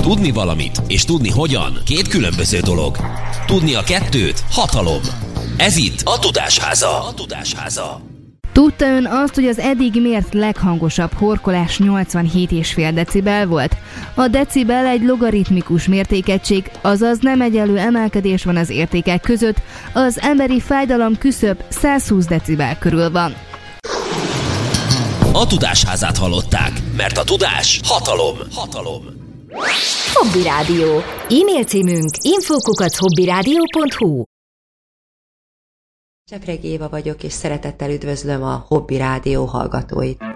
Tudni valamit és tudni hogyan két különböző dolog. Tudni a kettőt hatalom. Ez itt a Tudásháza. Tudta ön azt, hogy az eddig mért leghangosabb horkolás 87,5 decibel volt? A decibel egy logaritmikus mértékegység, azaz nem egyenlő emelkedés van az értékek között, az emberi fájdalom küszöb 120 decibel körül van. A Tudásházát hallották, mert a tudás hatalom. Hobby Rádió. E-mail címünk info@hobbyradio.hu. Csepregi Éva vagyok, és szeretettel üdvözlöm a Hobby Rádió hallgatóit.